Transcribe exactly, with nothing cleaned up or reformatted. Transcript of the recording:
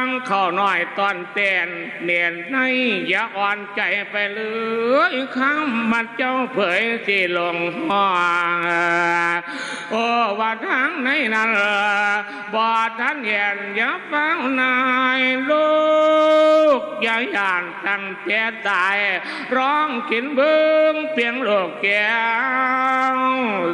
เข้าน้อยตอนเต้นเนียนในอย่าอ่อนใจไปเลยคำมันเจ้าเผยที่ลงห้องโอ้ว่าทางในนั้นบอดท่านเห็นอย่าฟังนายลูกอย่าย่านตั้งเจ็ตายร้องกินเบิ้งเพียงโลกแก้ว